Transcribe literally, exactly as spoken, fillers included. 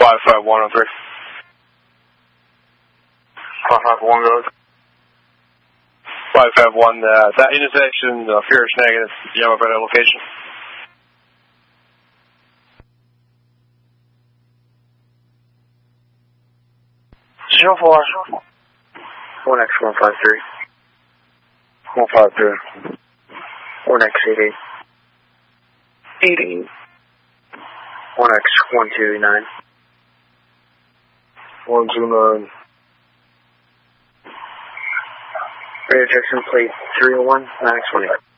five five one oh three. five five one goes. five five one, uh, that intersection, uh, Furious negative, Yamaha Bravo location. zero four. one X one five three. one five three. one X eight eight. eight eight. one X one two nine. one two nine. Radio Jackson plate three oh one, nine X one eight.